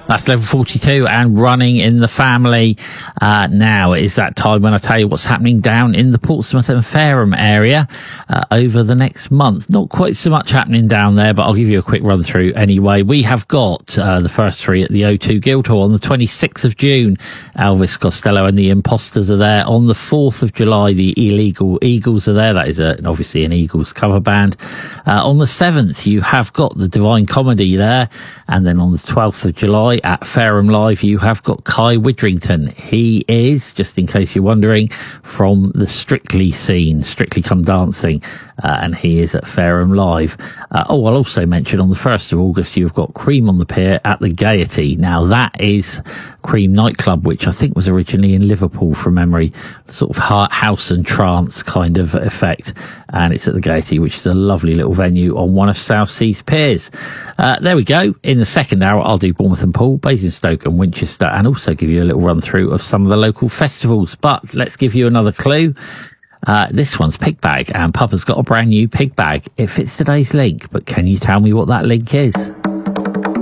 That's level 42 and running in the family. Now is that time when I tell you what's happening down in the Portsmouth and Fareham area over the next month. Not quite so much happening down there, but I'll give you a quick run through anyway. We have got the first three at the O2 Guildhall on the 26th of June. Elvis Costello and the Imposters are there. On the 4th of July, the Illegal Eagles are there. That is obviously an Eagles cover band. On the 7th, you have got the Divine Comedy there. And then on the 12th of July at Fareham Live, you have got Kai Widrington. He is, just in case you're wondering, from the Strictly scene, Strictly Come Dancing, and he is at Fareham Live. I'll also mention on the 1st of August, you've got Cream on the Pier at the Gaiety. Now, that is Cream nightclub, which I think was originally in Liverpool from memory, sort of house and trance kind of effect. And it's at the Gaiety, which is a lovely little venue on one of Southsea's piers. There we go. In the second hour, I'll do Bournemouth and Poole, Basingstoke and Winchester, and also give you a little run through of some of the local festivals. But let's give you another clue. This one's Pig Bag, and Papa's got a brand new Pig Bag. It fits today's link, but can you tell me what that link is?